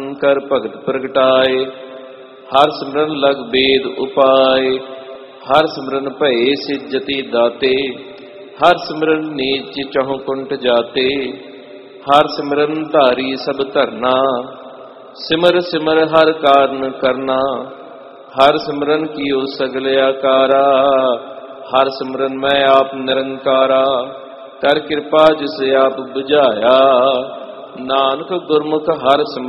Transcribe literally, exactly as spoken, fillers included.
ਕਰ ਭਗਤ ਪ੍ਰਗਟਾਏ। ਹਰ ਸਿਮਰਨ ਲਗ ਬੇਦ ਉਪਾਏ, ਹਰ ਸਿਮਰਨ ਭਏ ਸਿਜਤੀ ਦਾਤੇ। ਹਰ ਸਿਮਰਨ ਨੀਚ ਚਹੁ ਕੁੰਠ ਜਾਤੇ, ਹਰ ਸਿਮਰਨ ਧਾਰੀ ਸਭ ਧਰਨਾ। ਸਿਮਰ ਸਿਮਰ ਹਰ ਕਾਰਨ ਕਰਨਾ, ਹਰ ਸਿਮਰਨ ਕੀਓ ਸਗਲ ਆਕਾਰਾ। ਹਰ ਸਿਮਰਨ ਮੈਂ ਆਪ ਨਿਰੰਕਾਰਾ, ਕਰ ਕਿਰਪਾ ਜਿਸ ਆਪ ਬੁਝਾਇਆ। ਨਾਨਕ ਗੁਰਮੁਖ ਹਰ ਸਿਮਰਨ